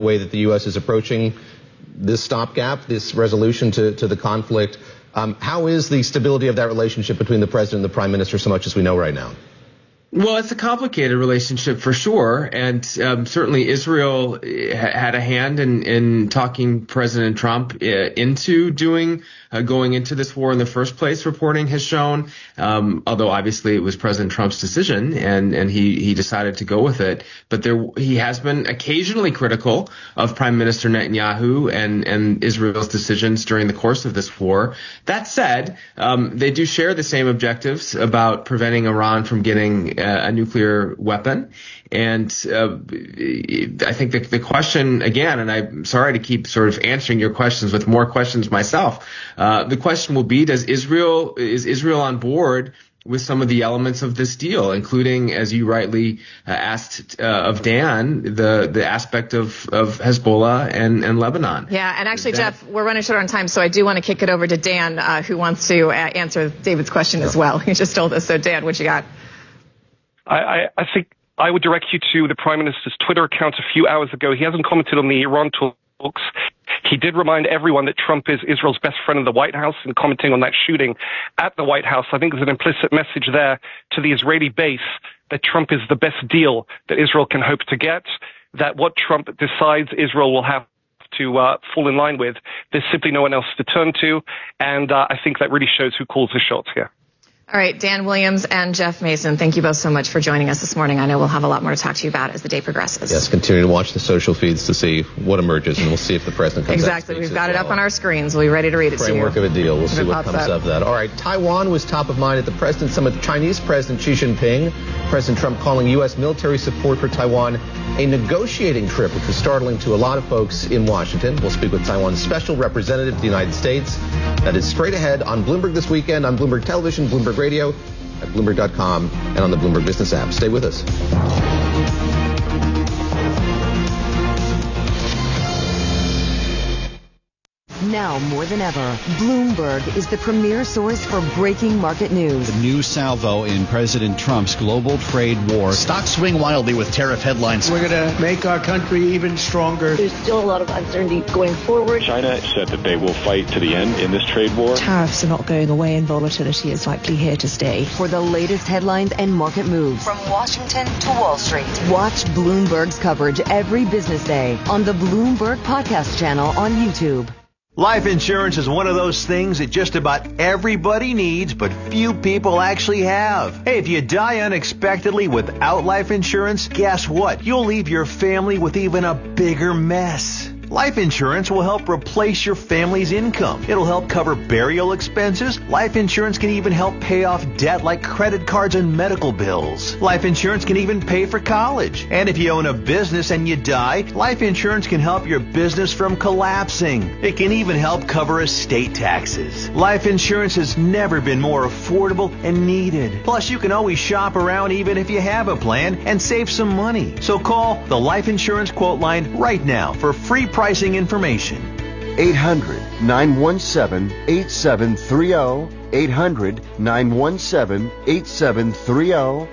way that the U.S. is approaching this stopgap, this resolution to the conflict. How is the stability of that relationship between the president and the prime minister, so much as we know right now? Well, it's a complicated relationship for sure, and certainly Israel had a hand in talking President Trump into going into this war in the first place. Reporting has shown, although obviously it was President Trump's decision, and he decided to go with it. But he has been occasionally critical of Prime Minister Netanyahu and Israel's decisions during the course of this war. That said, they do share the same objectives about preventing Iran from getting a nuclear weapon. And I think the question, again, and I'm sorry to keep sort of answering your questions with more questions myself, the question will be, is Israel on board with some of the elements of this deal, including, as you rightly asked of Dan, the aspect of Hezbollah and Lebanon. Yeah, and actually, Jeff, we're running short on time, so I do want to kick it over to Dan, who wants to answer David's question as well. He just told us. So, Dan, what you got? I think I would direct you to the Prime Minister's Twitter account a few hours ago. He hasn't commented on the Iran talks. He did remind everyone that Trump is Israel's best friend in the White House, and commenting on that shooting at the White House. I think there's an implicit message there to the Israeli base that Trump is the best deal that Israel can hope to get, that what Trump decides Israel will have to fall in line with, there's simply no one else to turn to, and I think that really shows who calls the shots here. All right, Dan Williams and Jeff Mason, thank you both so much for joining us this morning. I know we'll have a lot more to talk to you about as the day progresses. Yes, continue to watch the social feeds to see what emerges, and we'll see if the president comes Exactly. We've got it up on our screens. We'll be ready to read it to you. Framework of a deal. We'll see what comes of that. All right, Taiwan was top of mind at the President's Summit. Chinese President Xi Jinping, President Trump calling U.S. military support for Taiwan a negotiating trip, which was startling to a lot of folks in Washington. We'll speak with Taiwan's special representative to the United States. That is straight ahead on Bloomberg This Weekend, on Bloomberg Television, Bloomberg Radio, at Bloomberg.com, and on the Bloomberg Business app. Stay with us. Now more than ever, Bloomberg is the premier source for breaking market news. The new salvo in President Trump's global trade war. Stocks swing wildly with tariff headlines. We're going to make our country even stronger. There's still a lot of uncertainty going forward. China said that they will fight to the end in this trade war. Tariffs are not going away and volatility is likely here to stay. For the latest headlines and market moves. From Washington to Wall Street. Watch Bloomberg's coverage every business day on the Bloomberg Podcast channel on YouTube. Life insurance is one of those things that just about everybody needs, but few people actually have. Hey, if you die unexpectedly without life insurance, guess what? You'll leave your family with even a bigger mess. Life insurance will help replace your family's income. It'll help cover burial expenses. Life insurance can even help pay off debt like credit cards and medical bills. Life insurance can even pay for college. And if you own a business and you die, life insurance can help your business from collapsing. It can even help cover estate taxes. Life insurance has never been more affordable and needed. Plus, you can always shop around even if you have a plan and save some money. So call the Life Insurance Quote Line right now for free pricing information. 800-917-8730. 800-917-8730.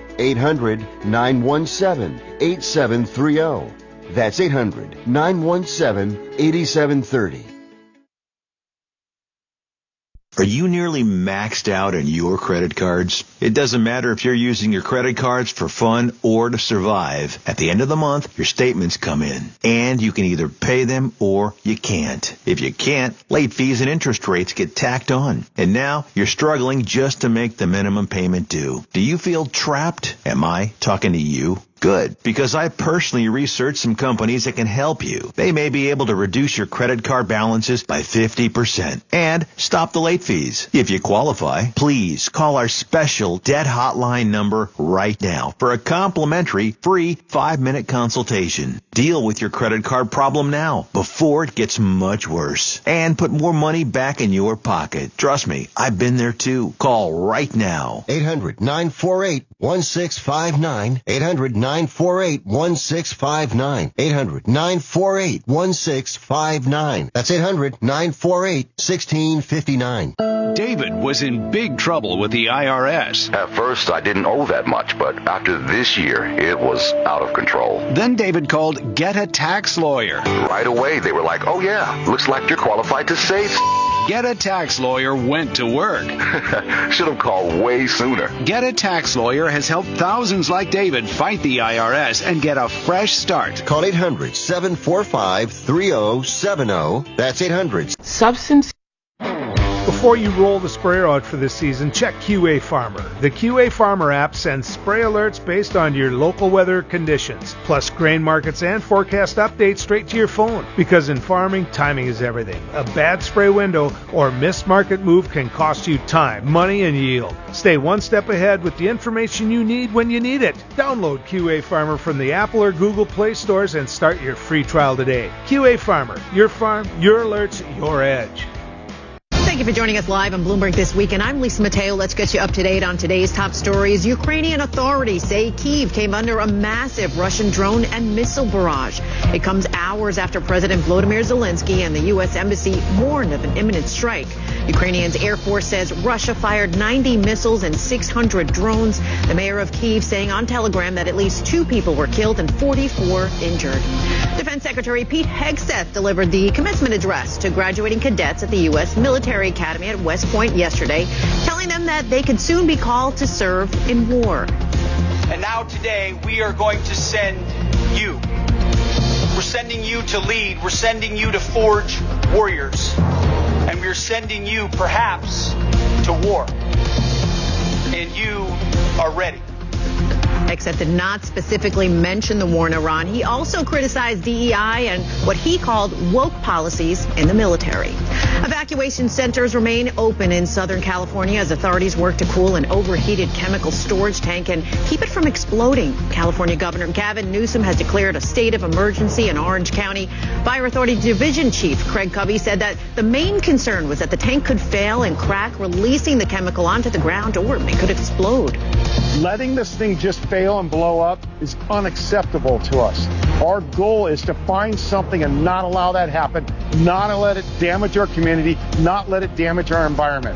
800-917-8730. That's 800-917-8730. Are you nearly maxed out on your credit cards? It doesn't matter if you're using your credit cards for fun or to survive. At the end of the month, your statements come in, and you can either pay them or you can't. If you can't, late fees and interest rates get tacked on. And now you're struggling just to make the minimum payment due. Do you feel trapped? Am I talking to you? Good, because I personally researched some companies that can help you. They may be able to reduce your credit card balances by 50% and stop the late fees. If you qualify, please call our special debt hotline number right now for a complimentary free 5-minute consultation. Deal with your credit card problem now before it gets much worse and put more money back in your pocket. Trust me, I've been there too. Call right now. 800-948-1659. 800-948-1659. 800-948-1659. 800-948-1659. That's 800-948-1659. David was in big trouble with the IRS. At first, I didn't owe that much, but after this year, it was out of control. Then David called Get a Tax Lawyer. Right away, they were like, oh yeah, looks like you're qualified to save. Get a Tax Lawyer went to work. Should have called way sooner. Get a Tax Lawyer has helped thousands like David fight the IRS and get a fresh start. Call 800-745-3070. That's 800. Substance. Before you roll the sprayer out for this season, check QA Farmer. The QA Farmer app sends spray alerts based on your local weather conditions, plus grain markets and forecast updates straight to your phone. Because in farming, timing is everything. A bad spray window or missed market move can cost you time, money, and yield. Stay one step ahead with the information you need when you need it. Download QA Farmer from the Apple or Google Play stores and start your free trial today. QA Farmer, your farm, your alerts, your edge. Thank you for joining us live on Bloomberg This Week, and I'm Lisa Mateo. Let's get you up to date on today's top stories. Ukrainian authorities say Kyiv came under a massive Russian drone and missile barrage. It comes hours after President Volodymyr Zelensky and the U.S. Embassy warned of an imminent strike. Ukrainian's Air Force says Russia fired 90 missiles and 600 drones. The mayor of Kyiv saying on Telegram that at least 2 people were killed and 44 injured. Defense Secretary Pete Hegseth delivered the commencement address to graduating cadets at the U.S. Military Academy at West Point yesterday, telling them that they could soon be called to serve in war. And now today we are going to send you. We're sending you to lead. We're sending you to forge warriors. And we're sending you perhaps to war. And you are ready. Hegseth did not specifically mention the war in Iran. He also criticized DEI and what he called woke policies in the military. Evacuation centers remain open in Southern California as authorities work to cool an overheated chemical storage tank and keep it from exploding. California Governor Gavin Newsom has declared a state of emergency in Orange County. Fire Authority Division Chief Craig Covey said that the main concern was that the tank could fail and crack, releasing the chemical onto the ground, or it could explode. Letting this thing just fail and blow up is unacceptable to us. Our goal is to find something and not allow that happen, not let it damage our community, not let it damage our environment.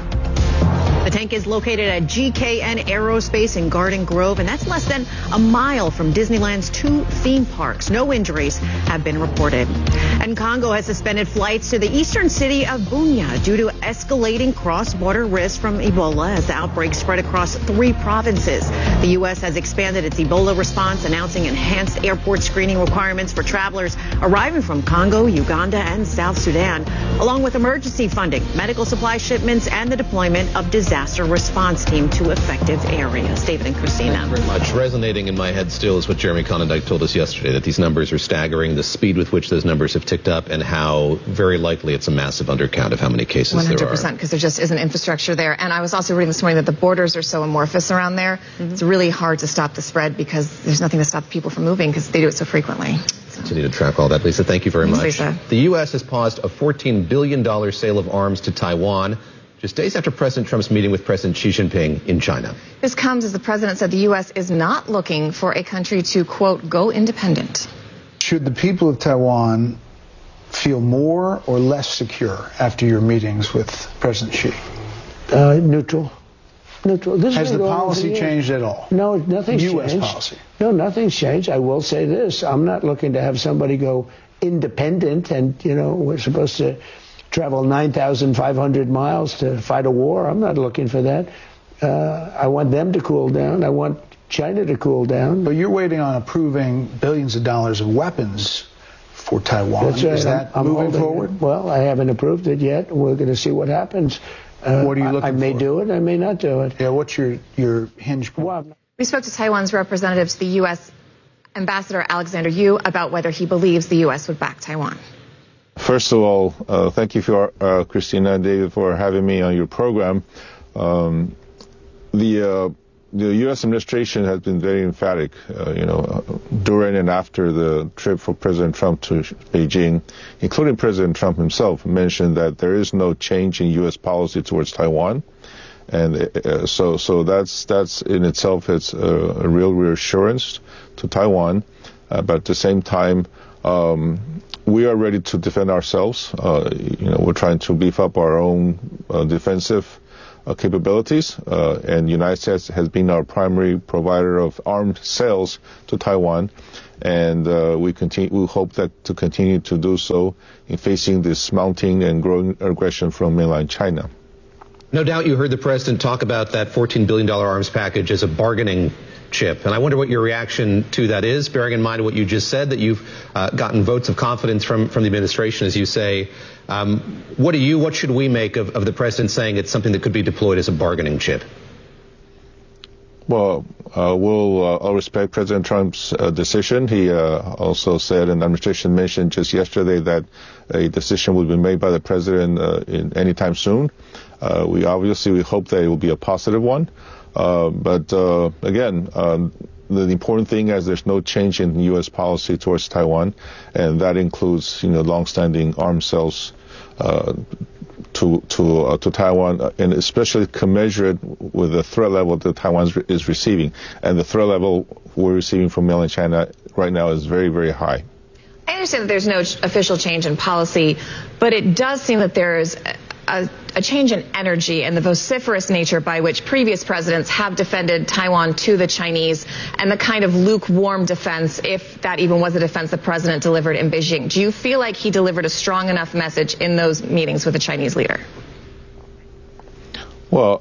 The tank is located at GKN Aerospace in Garden Grove, and that's less than a mile from Disneyland's 2 theme parks. No injuries have been reported. And Congo has suspended flights to the eastern city of Bunia due to escalating cross-border risks from Ebola as the outbreak spread across 3 provinces. The U.S. has expanded its Ebola response, announcing enhanced airport screening requirements for travelers arriving from Congo, Uganda, and South Sudan, along with emergency funding, medical supply shipments, and the deployment of disaster response team to affected areas. David and Christina. Thank you very much. Resonating in my head still is what Jeremy Conondike told us yesterday, that these numbers are staggering, the speed with which those numbers have ticked up, and how very likely it's a massive undercount of how many cases 100%, there are. 100%, because there just isn't infrastructure there. And I was also reading this morning that the borders are so amorphous around there. Mm-hmm. It's really hard to stop the spread because there's nothing to stop people from moving because they do it so frequently. Continue to track all that. Lisa, thank you very much. Lisa. The U.S. has paused a $14 billion sale of arms to Taiwan just days after President Trump's meeting with President Xi Jinping in China. This comes as the president said the U.S. is not looking for a country to, quote, go independent. Should the people of Taiwan feel more or less secure after your meetings with President Xi? Neutral. This has the policy changed at all? No, nothing's changed. U.S. policy? No, nothing's changed. I will say this. I'm not looking to have somebody go independent and, we're supposed to travel 9,500 miles to fight a war. I'm not looking for that. I want them to cool down. I want China to cool down. But you're waiting on approving billions of dollars of weapons for Taiwan. That's right. Is that moving forward? Well, I haven't approved it yet. We're going to see what happens. What are you looking for? I may do it. I may not do it. Yeah, what's your hinge point? We spoke to Taiwan's representative to the U.S. Ambassador Alexander Yu about whether he believes the U.S. would back Taiwan. First of all, thank you for Christina and David for having me on your program. The U.S. administration has been very emphatic, during and after the trip for President Trump to Beijing, including President Trump himself mentioned that there is no change in U.S. policy towards Taiwan. And so that's in itself, it's a real reassurance to Taiwan. But at the same time, we are ready to defend ourselves. We're trying to beef up our own defensive capabilities, and the United States has been our primary provider of armed sales to Taiwan, and we hope that to continue to do so in facing this mounting and growing aggression from mainland China. No doubt you heard the president talk about that $14 billion arms package as a bargaining chip, and I wonder what your reaction to that is, bearing in mind what you just said, that you've gotten votes of confidence from the administration, as you say. What should we make of the president saying it's something that could be deployed as a bargaining chip? Well, I'll respect President Trump's decision. He also said, and the administration mentioned just yesterday, that a decision will be made by the president in anytime soon. We hope that it will be a positive one. But again, the important thing is there's no change in U.S. policy towards Taiwan, and that includes, long-standing arms sales to Taiwan, and especially commensurate with the threat level that Taiwan is receiving. And the threat level we're receiving from mainland China right now is very, very high. I understand that there's no official change in policy, but it does seem that there is a change in energy and the vociferous nature by which previous presidents have defended Taiwan to the Chinese, and the kind of lukewarm defense, if that even was a defense the president delivered in Beijing. Do you feel like he delivered a strong enough message in those meetings with the Chinese leader? Well,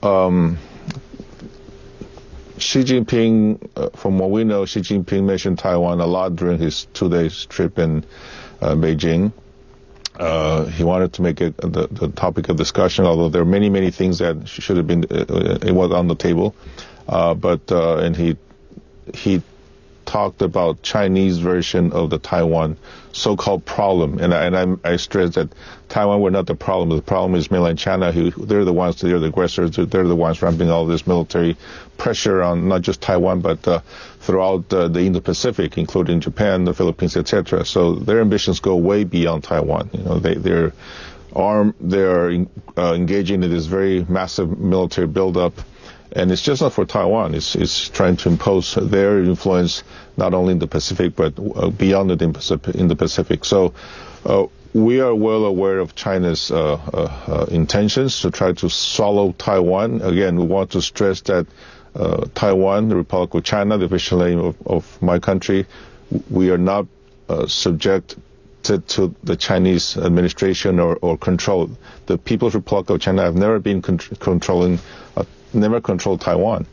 Xi Jinping, from what we know, Xi Jinping mentioned Taiwan a lot during his 2-day trip in Beijing. He wanted to make it the topic of discussion, although there are many, many things that should have been it was on the table. And he talked about Chinese version of the Taiwan so-called problem, and I stress that Taiwan were not the problem. The problem is mainland China. They're the aggressors. They're the ones ramping all this military pressure on not just Taiwan but throughout the Indo-Pacific, including Japan, the Philippines, etc. So their ambitions go way beyond Taiwan. They're armed. They're engaging in this very massive military buildup. And it's just not for Taiwan. It's trying to impose their influence not only in the Pacific but beyond it in the Pacific. So we are well aware of China's intentions to try to swallow Taiwan. Again, we want to stress that Taiwan, the Republic of China, the official name of my country, we are not subject to the Chinese administration or control. The People's Republic of China have never been never controlled Taiwan.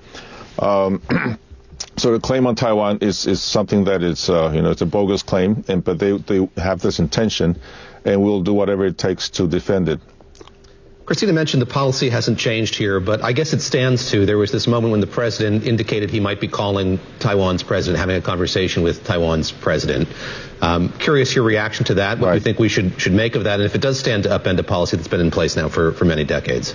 So the claim on Taiwan is something that is, it's a bogus claim, but they have this intention, and we'll do whatever it takes to defend it. Christina mentioned the policy hasn't changed here, but I guess it stands to. There was this moment when the president indicated he might be calling Taiwan's president, having a conversation with Taiwan's president. Curious your reaction to that, what you think we should make of that, and if it does stand to upend a policy that's been in place now for many decades.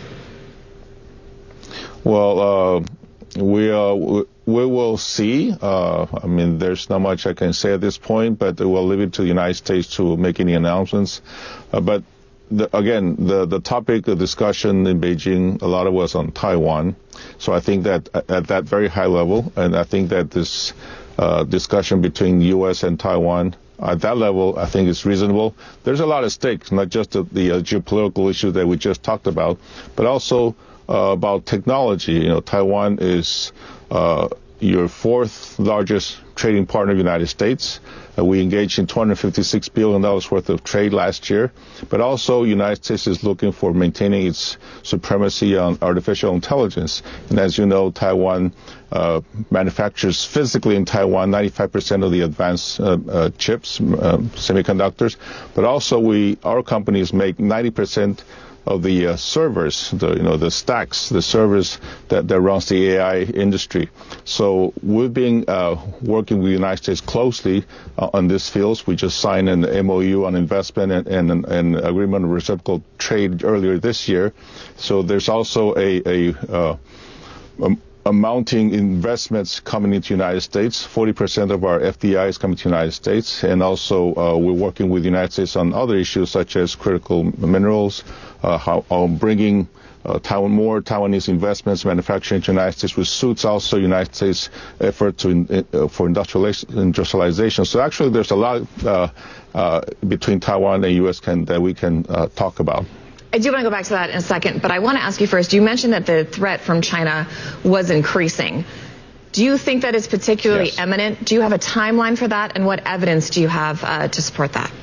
Well, we will see. There's not much I can say at this point, but we'll leave it to the United States to make any announcements. But the topic of discussion in Beijing, a lot of was on Taiwan. So I think that at that very high level, and I think that this discussion between U.S. and Taiwan at that level, I think it's reasonable. There's a lot at stake, not just the geopolitical issue that we just talked about, but also about technology. Taiwan is your fourth largest trading partner of the United States. We engaged in $256 billion worth of trade last year. But also, the United States is looking for maintaining its supremacy on artificial intelligence. And as you know, Taiwan manufactures physically in Taiwan 95% of the advanced chips, semiconductors. But also, our companies make 90% of the servers, the stacks, the servers that runs the AI industry. So we've been working with the United States closely on these fields. We just signed an MOU on investment and an agreement on reciprocal trade earlier this year. So there's also a mounting investments coming into the United States. 40% of our FDI is coming to the United States. And also, we're working with the United States on other issues such as critical minerals, bringing more Taiwanese investments, manufacturing to the United States, which suits also United States effort for industrialization. So actually, there's a lot between Taiwan and U.S. that we can talk about. I do want to go back to that in a second, but I want to ask you first. You mentioned that the threat from China was increasing. Do you think that is particularly imminent? Do you have a timeline for that, and what evidence do you have to support that?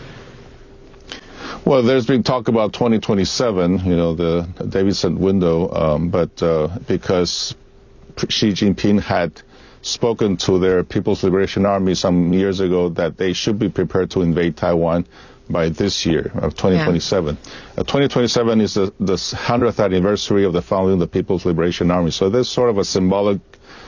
Well, there's been talk about 2027, the Davidson window, but because Xi Jinping had spoken to their People's Liberation Army some years ago that they should be prepared to invade Taiwan by this year of 2027. 2027 is the 100th anniversary of the founding of the People's Liberation Army. So there's sort of a symbolic,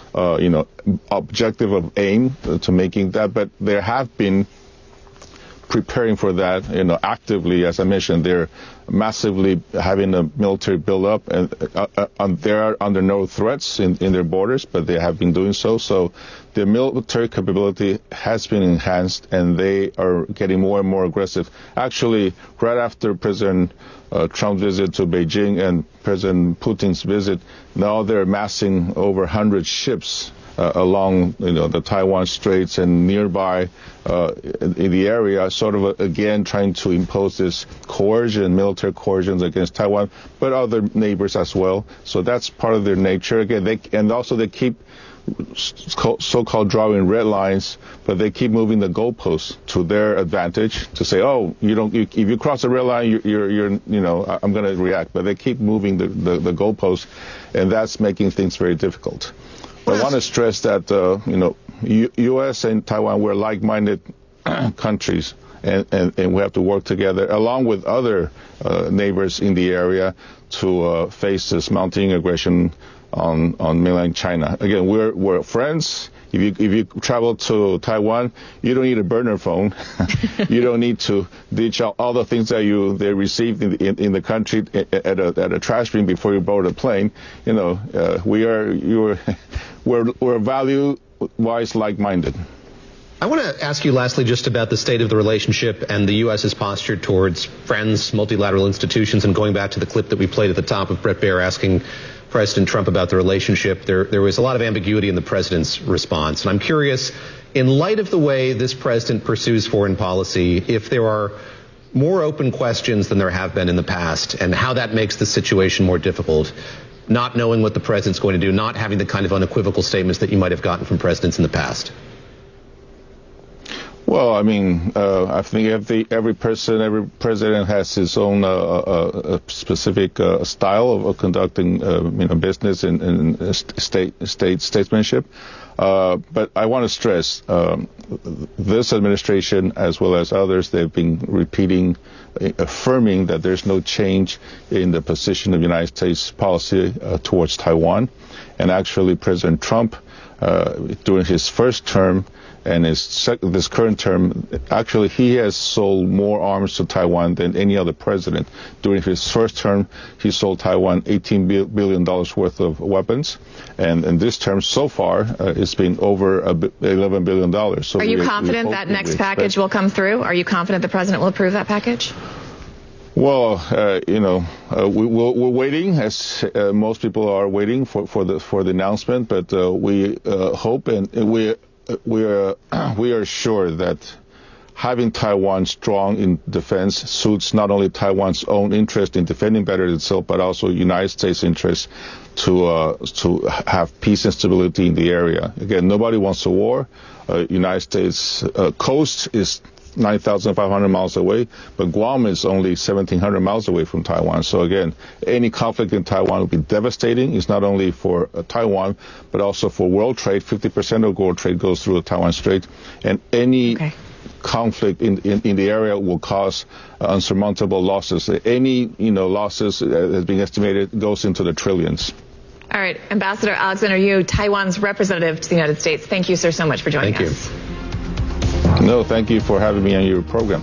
objective of aim to making that. But there have been preparing for that, actively. As I mentioned, they're massively having a military build-up, and they are under no threats in their borders, but they have been doing so. So their military capability has been enhanced, and they are getting more and more aggressive. Actually, right after President Trump's visit to Beijing and President Putin's visit, now they're amassing over 100 ships along the Taiwan Straits and nearby in the area, sort of again trying to impose this military coercions against Taiwan, but other neighbors as well. So that's part of their nature. Again, they keep so-called drawing red lines, but they keep moving the goalposts to their advantage to say, if you cross the red line, I'm going to react. But they keep moving the goalposts, and that's making things very difficult. I want to stress that, U.S. and Taiwan, we're like-minded countries, and we have to work together along with other neighbors in the area to face this mounting aggression on mainland China. Again, we're friends. If you travel to Taiwan, you don't need a burner phone. You don't need to ditch out all the things that they received in the country at a trash bin before you board a plane. We're value-wise like-minded. I want to ask you lastly just about the state of the relationship and the U.S.'s posture towards friends, multilateral institutions, and going back to the clip that we played at the top of Bret Baier asking President Trump about the relationship. There was a lot of ambiguity in the president's response. And I'm curious, in light of the way this president pursues foreign policy, if there are more open questions than there have been in the past, and how that makes the situation more difficult, not knowing what the president's going to do, not having the kind of unequivocal statements that you might have gotten from presidents in the past. Well, I think every president has his own specific style of conducting business and statesmanship. But I want to stress this administration, as well as others, they've been affirming that there's no change in the position of the United States policy towards Taiwan. And actually, President Trump, during his first term, and this current term, actually, he has sold more arms to Taiwan than any other president. During his first term, he sold Taiwan $18 billion worth of weapons. And in this term, so far, it's been over $11 billion. So are you confident that next package will come through? Are you confident the president will approve that package? Well, we're waiting, as most people are waiting for the announcement. But we hope and we are sure that having Taiwan strong in defense suits not only Taiwan's own interest in defending better itself, but also United States interest to have peace and stability in the area. Again, nobody wants a war. United States coast is 9,500 miles away, but Guam is only 1,700 miles away from Taiwan. So again, any conflict in Taiwan would be devastating. It's not only for Taiwan, but also for world trade. 50% of world trade goes through the Taiwan Strait, and any conflict in the area will cause unsurmountable losses. Any losses has been estimated goes into the trillions. All right, Ambassador Alexander Yu, Taiwan's representative to the United States. Thank you, sir, so much for joining us. Thank you. No, thank you for having me on your program.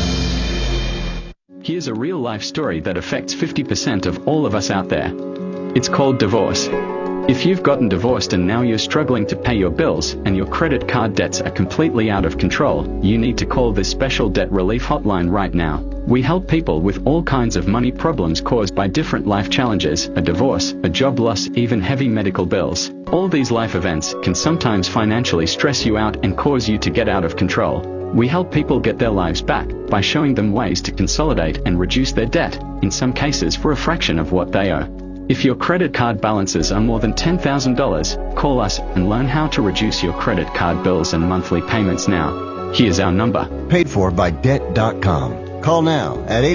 Here's a real-life story that affects 50% of all of us out there. It's called divorce. If you've gotten divorced and now you're struggling to pay your bills and your credit card debts are completely out of control, you need to call this special debt relief hotline right now. We help people with all kinds of money problems caused by different life challenges, a divorce, a job loss, even heavy medical bills. All these life events can sometimes financially stress you out and cause you to get out of control. We help people get their lives back by showing them ways to consolidate and reduce their debt, in some cases for a fraction of what they owe. If your credit card balances are more than $10,000, call us and learn how to reduce your credit card bills and monthly payments now. Here's our number. Paid for by Debt.com. Call now at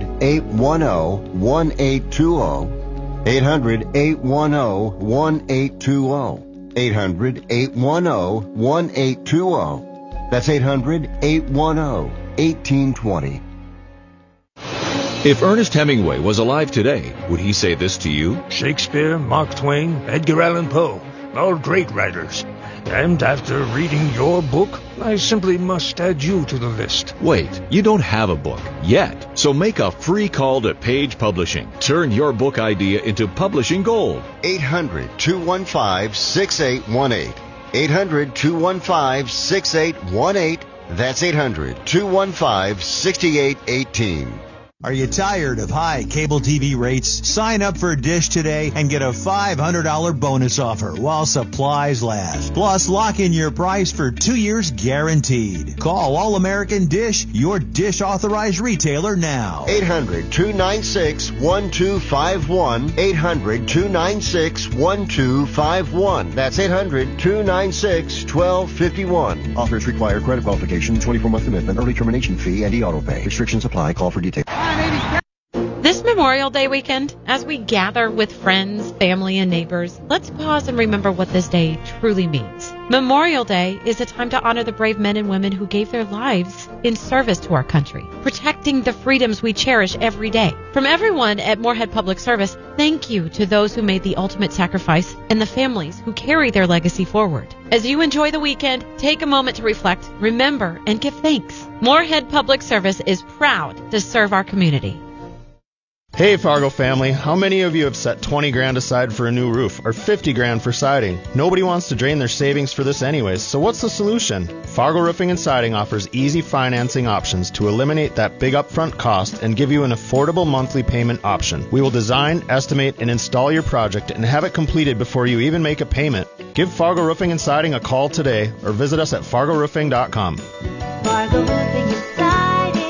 800-810-1820. 800-810-1820. 800-810-1820. That's 800-810-1820. If Ernest Hemingway was alive today, would he say this to you? Shakespeare, Mark Twain, Edgar Allan Poe, all great writers. And after reading your book, I simply must add you to the list. Wait, you don't have a book yet. So make a free call to Page Publishing. Turn your book idea into publishing gold. 800-215-6818. 800-215-6818. That's 800-215-6818. Are you tired of high cable TV rates? Sign up for Dish today and get a $500 bonus offer while supplies last. Plus, lock in your price for 2 years guaranteed. Call All American Dish, your Dish authorized retailer now. 800-296-1251. 800-296-1251. That's 800-296-1251. Offers require credit qualification, 24-month commitment, early termination fee, and e-auto pay. Restrictions apply. Call for details. This Memorial Day weekend, as we gather with friends, family, and neighbors, let's pause and remember what this day truly means. Memorial Day is a time to honor the brave men and women who gave their lives in service to our country, protecting the freedoms we cherish every day. From everyone at Moorhead Public Service, thank you to those who made the ultimate sacrifice and the families who carry their legacy forward. As you enjoy the weekend, take a moment to reflect, remember, and give thanks. Moorhead Public Service is proud to serve our community. Hey Fargo family, how many of you have set 20 grand aside for a new roof or 50 grand for siding? Nobody wants to drain their savings for this anyways, so what's the solution? Fargo Roofing and Siding offers easy financing options to eliminate that big upfront cost and give you an affordable monthly payment option. We will design, estimate, and install your project and have it completed before you even make a payment. Give Fargo Roofing and Siding a call today or visit us at fargoroofing.com. Fargo Roofing and Siding.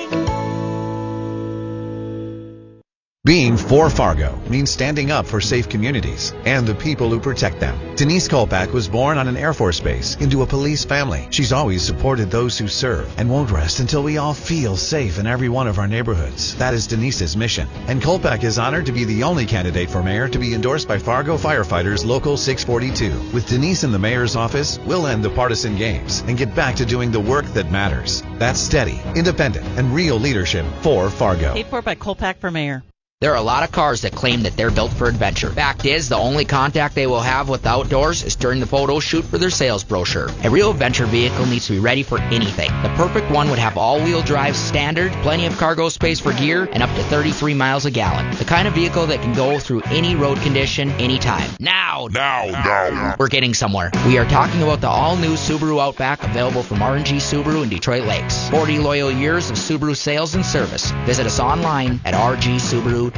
Being for Fargo means standing up for safe communities and the people who protect them. Denise Kolpak was born on an Air Force base into a police family. She's always supported those who serve and won't rest until we all feel safe in every one of our neighborhoods. That is Denise's mission. And Kolpak is honored to be the only candidate for mayor to be endorsed by Fargo Firefighters Local 642. With Denise in the mayor's office, we'll end the partisan games and get back to doing the work that matters. That's steady, independent, and real leadership for Fargo. Paid for by Kolpak for mayor. There are a lot of cars that claim that they're built for adventure. Fact is, the only contact they will have with the outdoors is during the photo shoot for their sales brochure. A real adventure vehicle needs to be ready for anything. The perfect one would have all-wheel drive standard, plenty of cargo space for gear, and up to 33 miles a gallon. The kind of vehicle that can go through any road condition, anytime. Now! We're getting somewhere. We are talking about the all-new Subaru Outback, available from R&G Subaru in Detroit Lakes. 40 loyal years of Subaru sales and service. Visit us online at rgsubaru.com.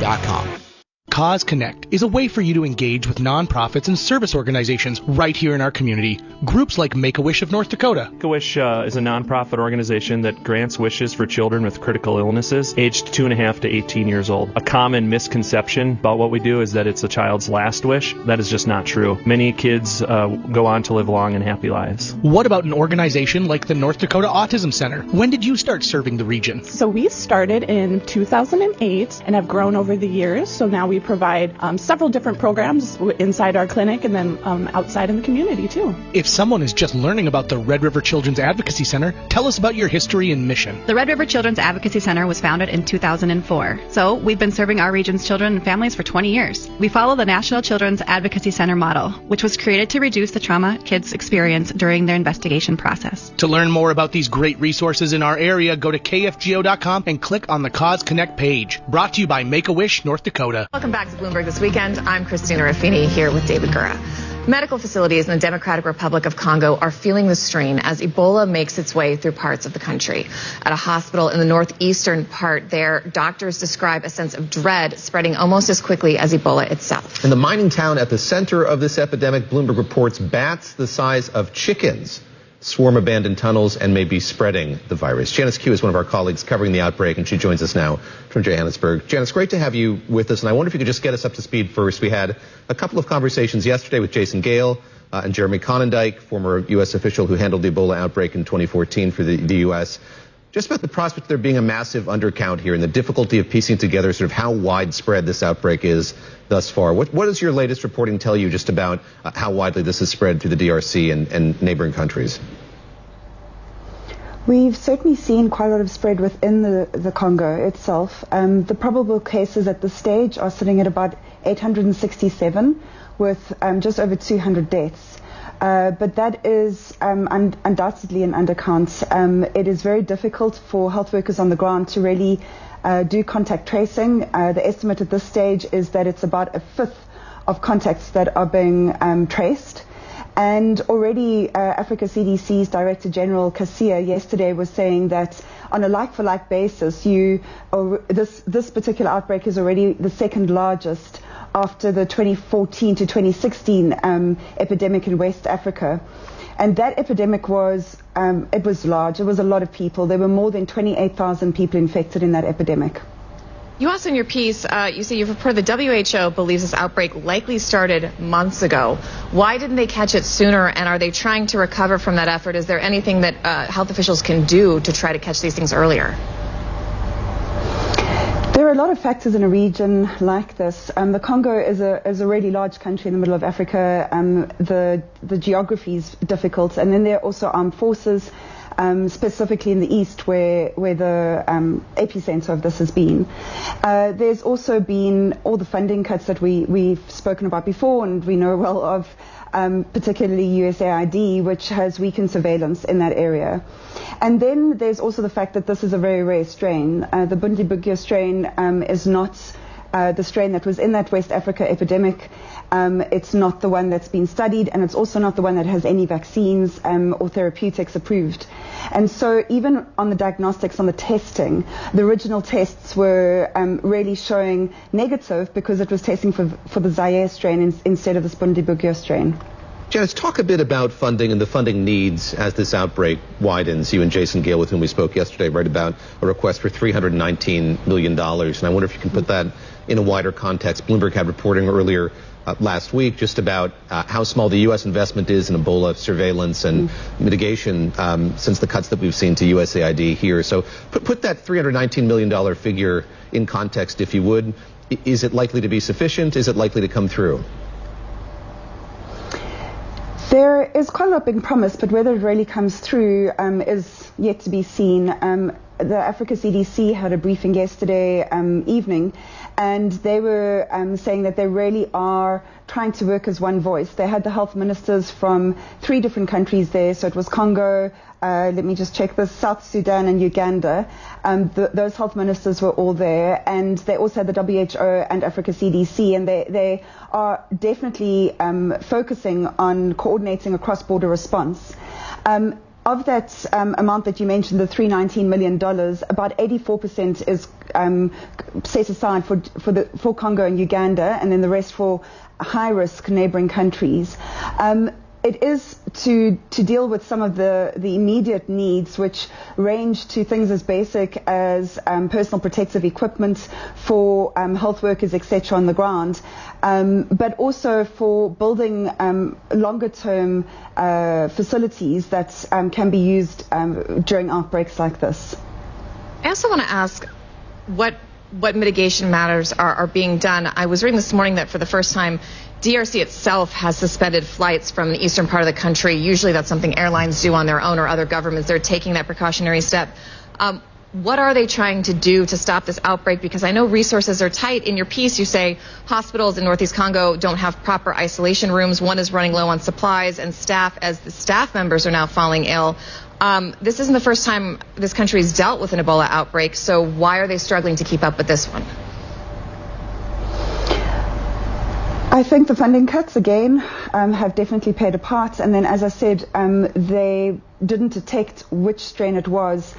Cause Connect is a way for you to engage with nonprofits and service organizations right here in our community. Groups like Make-A-Wish of North Dakota. Make-A-Wish is a nonprofit organization that grants wishes for children with critical illnesses aged 2.5 to 18 years old. A common misconception about what we do is that it's a child's last wish. That is just not true. Many kids go on to live long and happy lives. What about an organization like the North Dakota Autism Center? When did you start serving the region? So we started in 2008 and have grown over the years. So now we provide several different programs inside our clinic and then outside in the community too. If someone is just learning about the Red River Children's Advocacy Center, tell us about your history and mission. The Red River Children's Advocacy Center was founded in 2004. So we've been serving our region's children and families for 20 years. We follow the National Children's Advocacy Center model, which was created to reduce the trauma kids experience during their investigation process. To learn more about these great resources in our area, go to kfgo.com and click on the Cause Connect page. Brought to you by Make-A-Wish North Dakota. Welcome Welcome back to Bloomberg This Weekend. I'm Christina Raffini here with David Gura. Medical facilities in the Democratic Republic of Congo are feeling the strain as Ebola makes its way through parts of the country. At a hospital in the northeastern part there, doctors describe a sense of dread spreading almost as quickly as Ebola itself. In the mining town at the center of this epidemic, Bloomberg reports bats the size of chickens swarm abandoned tunnels and may be spreading the virus. Janice Q is one of our colleagues covering the outbreak, and she joins us now from Johannesburg. Janice, great to have you with us, and I wonder if you could just get us up to speed first. We had a couple of conversations yesterday with Jason Gale and Jeremy Conondike, former U.S. official who handled the Ebola outbreak in 2014 for the U.S., just about the prospect of there being a massive undercount here and the difficulty of piecing together sort of how widespread this outbreak is thus far. What does your latest reporting tell you just about how widely this has spread through the DRC and neighboring countries? We've certainly seen quite a lot of spread within the Congo itself. The probable cases at this stage are sitting at about 867 with just over 200 deaths. But that is undoubtedly an undercount. It is very difficult for health workers on the ground to really do contact tracing. The estimate at this stage is that it's about a fifth of contacts that are being traced. And already Africa CDC's Director General Kasia yesterday was saying that on a like-for-like basis, this particular outbreak is already the second largest after the 2014 to 2016 epidemic in West Africa. And that epidemic was large. It was a lot of people. There were more than 28,000 people infected in that epidemic. You also in your piece, you say you've reported the WHO believes this outbreak likely started months ago. Why didn't they catch it sooner, and are they trying to recover from that effort? Is there anything that health officials can do to try to catch these things earlier? There are a lot of factors in a region like this. The Congo is a really large country in the middle of Africa. The geography is difficult, and then there are also armed forces, specifically in the east where the epicenter of this has been. There's also been all the funding cuts that we've spoken about before, and we know well of, particularly USAID, which has weakened surveillance in that area. And then there's also the fact that this is a very rare strain. The Bundibugyo strain is not the strain that was in that West Africa epidemic. It's not the one that's been studied, and it's also not the one that has any vaccines or therapeutics approved. And so even on the diagnostics, on the testing, the original tests were really showing negative because it was testing for the Zaire strain instead of the Bundibugyo strain. Janice, talk a bit about funding and the funding needs as this outbreak widens. You and Jason Gale, with whom we spoke yesterday, write about a request for $319 million. And I wonder if you can put that in a wider context. Bloomberg had reporting earlier last week just about how small the U.S. investment is in Ebola surveillance and mitigation since the cuts that we've seen to USAID here. So put that $319 million figure in context, if you would. Is it likely to be sufficient? Is it likely to come through? There is quite a lot being promised, but whether it really comes through is yet to be seen. The Africa CDC had a briefing yesterday evening, and they were saying that they really are trying to work as one voice. They had the health ministers from 3 different countries there, so it was Congo, let me just check this, South Sudan and Uganda. Those health ministers were all there, and they also had the WHO and Africa CDC, and they are definitely focusing on coordinating a cross-border response. Of that amount that you mentioned, the $319 million, about 84% is set aside for Congo and Uganda, and then the rest for high-risk neighboring countries. It is to deal with some of the immediate needs, which range to things as basic as personal protective equipment for health workers, etc., on the ground, but also for building longer-term facilities that can be used during outbreaks like this. I also want to ask what mitigation matters are being done. I was reading this morning that for the first time, DRC itself has suspended flights from the eastern part of the country. Usually that's something airlines do on their own, or other governments. They're taking that precautionary step. What are they trying to do to stop this outbreak? Because I know resources are tight. In your piece, you say hospitals in Northeast Congo don't have proper isolation rooms. One is running low on supplies and staff, as the staff members are now falling ill. This isn't the first time this country has dealt with an Ebola outbreak, so why are they struggling to keep up with this one? I think the funding cuts, again, have definitely played a part. And then, as I said, they didn't detect which strain it was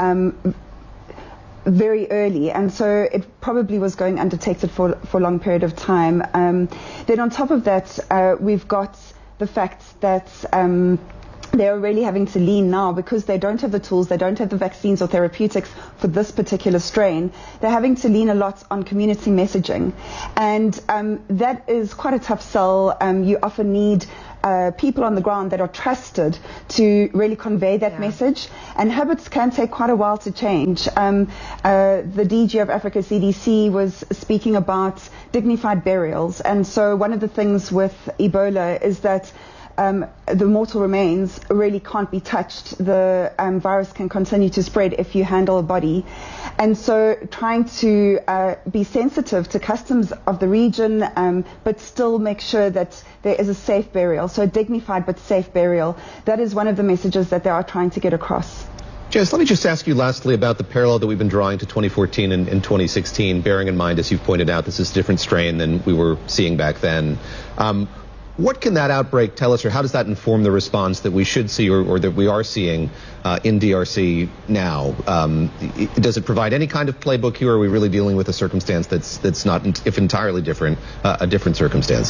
very early. And so it probably was going undetected for a long period of time. Then on top of that, we've got the fact that they're really having to lean now because they don't have the tools, they don't have the vaccines or therapeutics for this particular strain. They're having to lean a lot on community messaging. And that is quite a tough sell. You often need people on the ground that are trusted to really convey that message. And habits can take quite a while to change. The DG of Africa CDC was speaking about dignified burials. And so one of the things with Ebola is that the mortal remains really can't be touched. The virus can continue to spread if you handle a body. And so trying to be sensitive to customs of the region, but still make sure that there is a safe burial. So a dignified but safe burial. That is one of the messages that they are trying to get across. Jess, let me just ask you lastly about the parallel that we've been drawing to 2014 and 2016, bearing in mind, as you've pointed out, this is a different strain than we were seeing back then. What can that outbreak tell us, or how does that inform the response that we should see or that we are seeing in DRC now? Does it provide any kind of playbook here, or are we really dealing with a circumstance that's not, if entirely different, a different circumstance?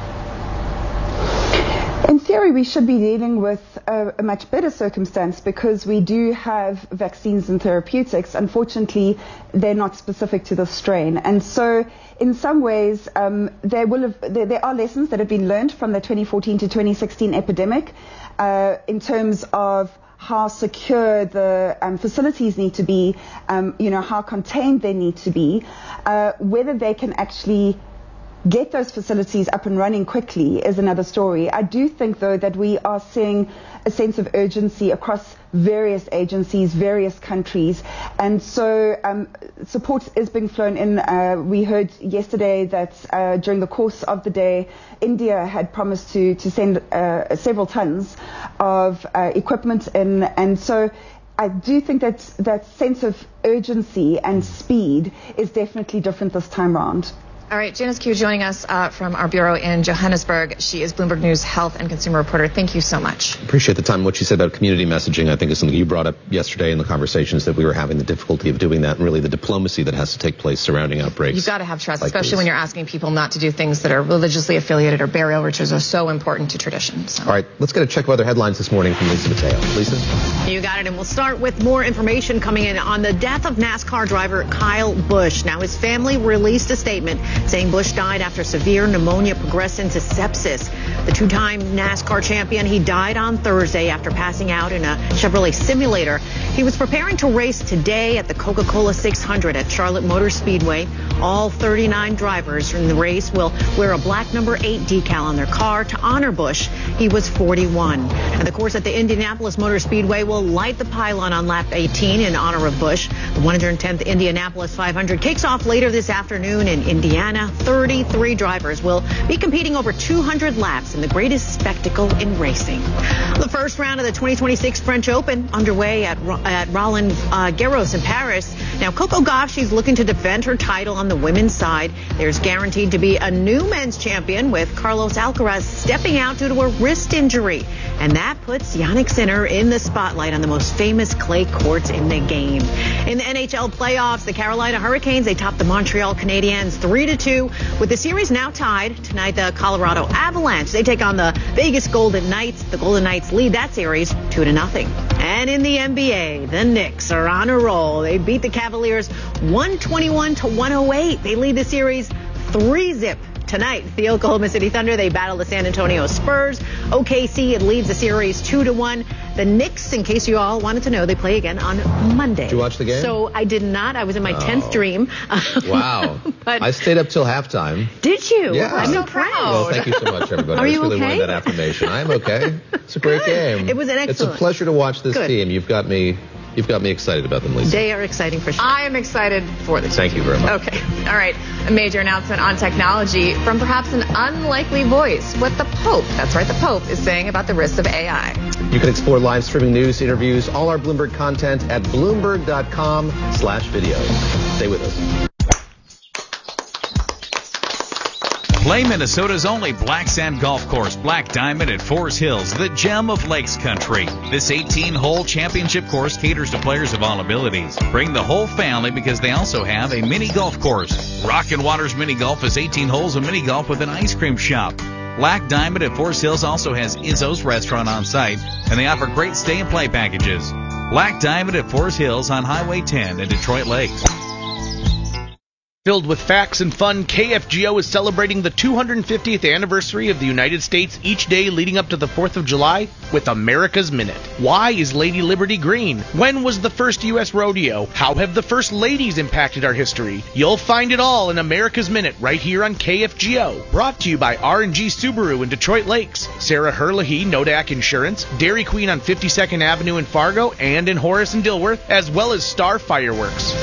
In theory, we should be dealing with a much better circumstance because we do have vaccines and therapeutics. Unfortunately, they're not specific to the strain. And so in some ways, there are lessons that have been learned from the 2014 to 2016 epidemic in terms of how secure the facilities need to be, how contained they need to be, whether they can actually get those facilities up and running quickly is another story. I do think, though, that we are seeing a sense of urgency across various agencies, various countries. And so support is being flown in. We heard yesterday that during the course of the day, India had promised to send several tons of equipment in. And so I do think that that sense of urgency and speed is definitely different this time around. All right, Janice Q joining us from our bureau in Johannesburg. She is Bloomberg News health and consumer reporter. Thank you so much. Appreciate the time. What you said about community messaging, I think, is something you brought up yesterday in the conversations that we were having, the difficulty of doing that and really the diplomacy that has to take place surrounding outbreaks. You've got to have trust, especially when you're asking people not to do things that are religiously affiliated or burial rituals are so important to tradition. So. All right, let's get a check of other headlines this morning from Lisa Mateo. Lisa? You got it, and we'll start with more information coming in on the death of NASCAR driver Kyle Busch. Now, his family released a statement saying Busch died after severe pneumonia progressed into sepsis. The two-time NASCAR champion, he died on Thursday after passing out in a Chevrolet simulator. He was preparing to race today at the Coca-Cola 600 at Charlotte Motor Speedway. All 39 drivers in the race will wear a black number 8 decal on their car to honor Busch. He was 41. And the course at the Indianapolis Motor Speedway will light the pylon on lap 18 in honor of Busch. The 110th Indianapolis 500 kicks off later this afternoon in Indiana. 33 drivers will be competing over 200 laps in the greatest spectacle in racing. The first round of the 2026 French Open underway at Roland Garros in Paris. Now, Coco Gauff, she's looking to defend her title on the women's side. There's guaranteed to be a new men's champion with Carlos Alcaraz stepping out due to a wrist injury. And that puts Jannik Sinner in the spotlight on the most famous clay courts in the game. In the NHL playoffs, the Carolina Hurricanes, they topped the Montreal Canadiens 3-2. With the series now tied, tonight the Colorado Avalanche, they take on the Vegas Golden Knights. The Golden Knights lead that series 2-0. And in the NBA, the Knicks are on a roll. They beat the Cavaliers 121-108. They lead the series 3-0. Tonight, the Oklahoma City Thunder, they battle the San Antonio Spurs. OKC, it leads the series 2-1. The Knicks, in case you all wanted to know, they play again on Monday. Did you watch the game? So I did not. I was in my 10th dream. Wow. But I stayed up till halftime. Did you? Yeah. I'm so proud. Well, thank you so much, everybody. Are you I just really okay? wanted that affirmation. I am okay. It's a great game. It was an excellent. It's a pleasure to watch this team. You've got me excited about them, Lisa. They are exciting for sure. I am excited for this. Thank you very much. Okay. All right. A major announcement on technology from perhaps an unlikely voice. What the Pope, that's right, the Pope, is saying about the risks of AI. You can explore live streaming news, interviews, all our Bloomberg content at Bloomberg.com/videos. Stay with us. Play Minnesota's only black sand golf course, Black Diamond at Forest Hills, the gem of Lakes Country. This 18-hole championship course caters to players of all abilities. Bring the whole family because they also have a mini golf course. Rockin' Waters Mini Golf is 18 holes of mini golf with an ice cream shop. Black Diamond at Forest Hills also has Izzo's restaurant on site, and they offer great stay and play packages. Black Diamond at Forest Hills on Highway 10 in Detroit Lakes. Filled with facts and fun, KFGO is celebrating the 250th anniversary of the United States each day leading up to the 4th of July with America's Minute. Why is Lady Liberty green? When was the first U.S. rodeo? How have the first ladies impacted our history? You'll find it all in America's Minute right here on KFGO. Brought to you by R&G Subaru in Detroit Lakes, Sarah Herlihy, Nodak Insurance, Dairy Queen on 52nd Avenue in Fargo and in Horace and Dilworth, as well as Star Fireworks.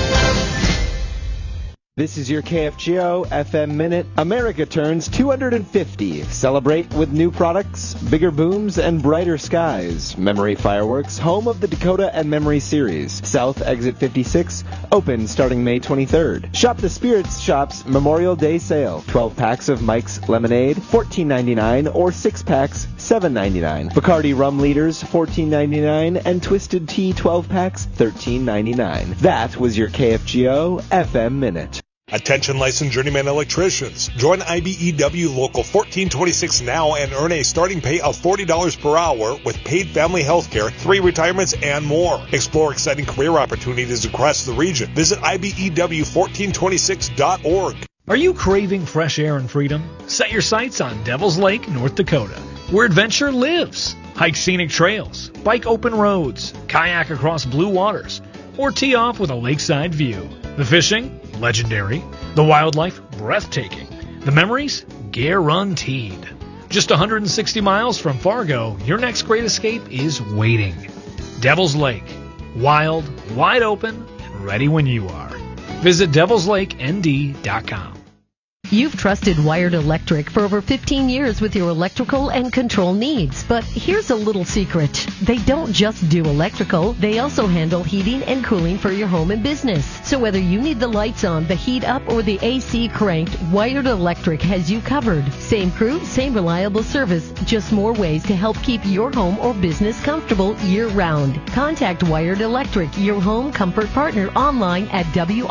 This is your KFGO FM Minute. America turns 250. Celebrate with new products, bigger booms, and brighter skies. Memory Fireworks, home of the Dakota and Memory series. South Exit 56, open starting May 23rd. Shop the Spirits Shop's Memorial Day sale. 12 packs of Mike's Lemonade, $14.99, or 6 packs, $7.99. Bacardi Rum Liters, $14.99, and Twisted Tea 12 packs, $13.99. That was your KFGO FM Minute. Attention licensed journeyman electricians. Join IBEW Local 1426 now and earn a starting pay of $40 per hour with paid family health care, 3 retirements, and more. Explore exciting career opportunities across the region. Visit IBEW1426.org. Are you craving fresh air and freedom? Set your sights on Devil's Lake, North Dakota, where adventure lives. Hike scenic trails, bike open roads, kayak across blue waters, or tee off with a lakeside view. The fishing? Legendary. The wildlife? Breathtaking. The memories? Guaranteed. Just 160 miles from Fargo, your next great escape is waiting. Devil's Lake. Wild, wide open, and ready when you are. Visit devilslakend.com. You've trusted Wired Electric for over 15 years with your electrical and control needs. But here's a little secret. They don't just do electrical, they also handle heating and cooling for your home and business. So whether you need the lights on, the heat up, or the AC cranked, Wired Electric has you covered. Same crew, same reliable service, just more ways to help keep your home or business comfortable year-round. Contact Wired Electric, your home comfort partner, online at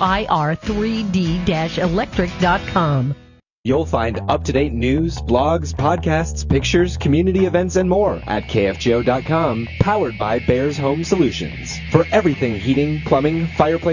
wir3d-electric.com. You'll find up-to-date news, blogs, podcasts, pictures, community events, and more at KFGO.com, powered by Bears Home Solutions. For everything heating, plumbing, fireplace,